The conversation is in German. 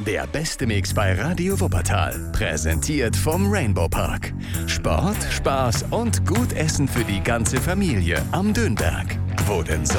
Der beste Mix bei Radio Wuppertal. Präsentiert vom Rainbow Park. Sport, Spaß und gut Essen für die ganze Familie am Dönberg. Wo denn sonst?